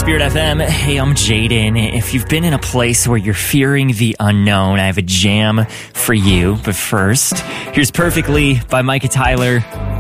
Spirit FM. Hey, I'm Jaden. If you've been in a place where you're fearing the unknown, I have a jam for you. But first, here's Perfectly by Micah Tyler.